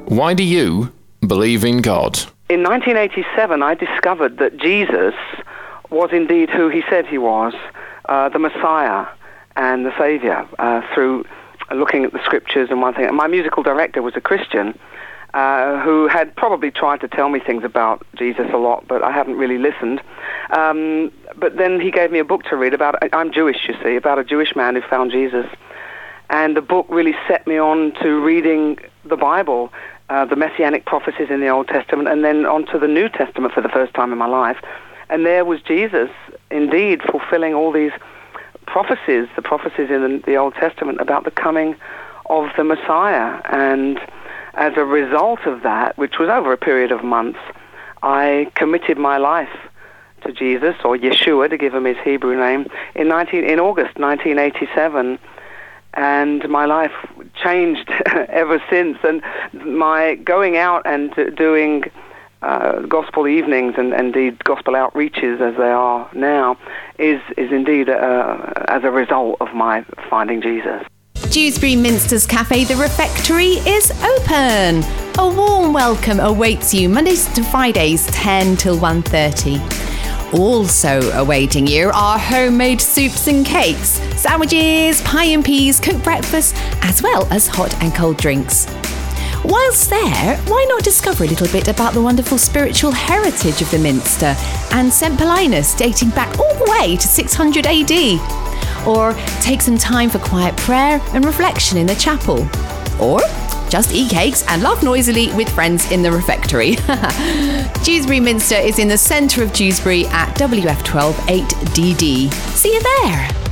Why do you believe in God? In 1987, I discovered that Jesus was indeed who he said he was, the Messiah and the Saviour, through looking at the scriptures and one thing. My musical director was a Christian who had probably tried to tell me things about Jesus a lot, but I hadn't really listened. But then he gave me a book to read about, I'm Jewish, you see, about a Jewish man who found Jesus. And the book really set me on to reading the Bible, the Messianic prophecies in the Old Testament, and then onto the New Testament for the first time in my life. And there was Jesus, indeed, fulfilling all these prophecies, the prophecies in the Old Testament about the coming of the Messiah. And as a result of that, which was over a period of months, I committed my life to Jesus, or Yeshua, to give him his Hebrew name, in August 1987. And my life changed ever since. And my going out and doing gospel evenings and indeed gospel outreaches as they are now is indeed as a result of my finding Jesus. Dewsbury Minster's Cafe, The Refectory, is open. A warm welcome awaits you Mondays to Fridays, 10 till 1:30. Also awaiting you are homemade soups and cakes, sandwiches, pie and peas, cooked breakfast, as well as hot and cold drinks. Whilst there, why not discover a little bit about the wonderful spiritual heritage of the Minster and St. Paulinus dating back all the way to 600 AD? Or take some time for quiet prayer and reflection in the chapel? Or just eat cakes and laugh noisily with friends in the refectory. Dewsbury Minster is in the centre of Dewsbury at WF12 8DD. See you there.